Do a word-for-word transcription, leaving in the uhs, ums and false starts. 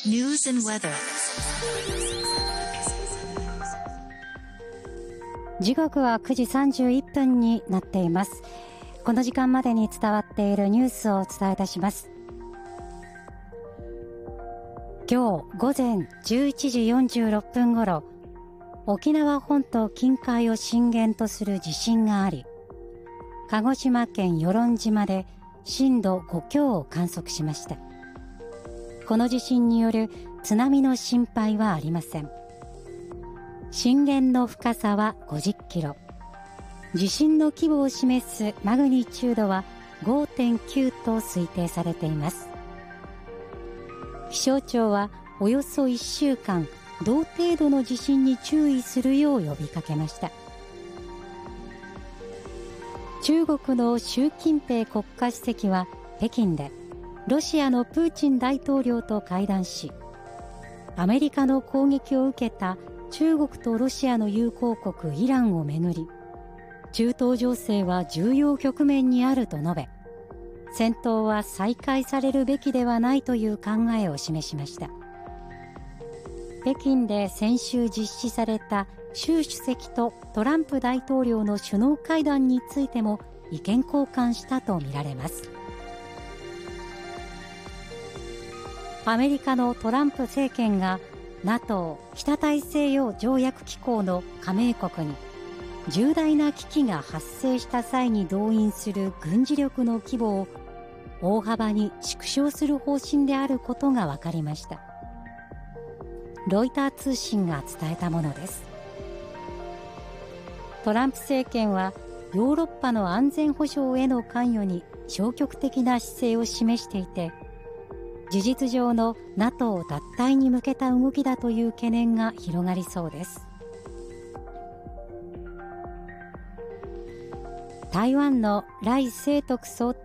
News and weather. 時刻はくじさんじゅういっぷんになっています。この時間までに伝わっているニュースをお伝えいたします。今日午前じゅういちじよんじゅうろっぷんごろ、沖縄本島近海を震源とする地震があり、鹿児島県与論島で震度ご強を観測しました。この地震による津波の心配はありません。震源の深さはごじゅっキロ、地震の規模を示すマグニチュードは ごてんきゅう と推定されています。気象庁はおよそいっしゅうかん同程度の地震に注意するよう呼びかけました。中国の習近平国家主席は北京でロシアのプーチン大統領と会談し、アメリカの攻撃を受けた中国とロシアの友好国イランをめぐり、中東情勢は重要局面にあると述べ、戦闘は再開されるべきではないという考えを示しました。北京で先週実施された習主席とトランプ大統領の首脳会談についても意見交換したとみられます。アメリカのトランプ政権が ナトー 北大西洋条約機構の加盟国に重大な危機が発生した際に動員する軍事力の規模を大幅に縮小する方針であることが分かりました。ロイター通信が伝えたものです。トランプ政権はヨーロッパの安全保障への関与に消極的な姿勢を示していて、事実上の ナトー 脱退に向けた動きだという懸念が広がりそうです。台湾の頼清徳総統